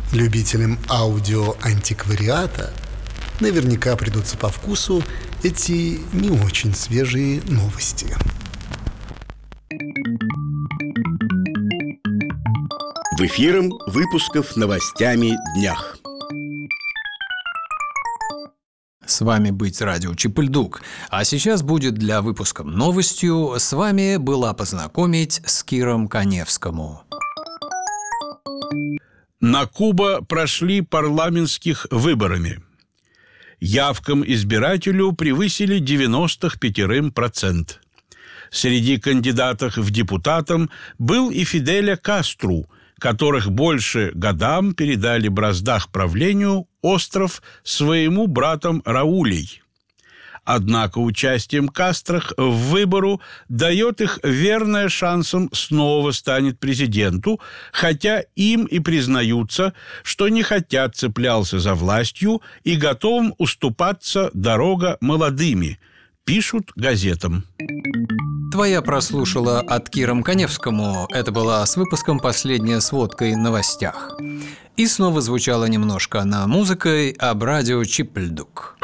Любителям аудиоантиквариата наверняка придутся по вкусу эти не очень свежие новости. В эфиром выпусков новостями днях. С вами быть радио Чипыльдук. А сейчас будет для выпуска новостью с вами была познакомить с Киром Каневскому. На Куба прошли парламентских выборами. Явкам избирателю превысили 95%. Среди кандидатов в депутатам был и Фиделя Кастру, которых больше годам передали браздах правлению остров своему братам Раулей. Однако участием Кастрах в выбору дает их верное шансом снова станет президенту, хотя им и признаются, что не хотят цеплялся за властью и готовым уступаться дорога молодыми, пишут газетам. Твоя прослушала от Киром Каневскому. Это была с выпуском «Последняя сводка» о новостях. И снова звучало немножко на музыкой об радио Чипыльдук.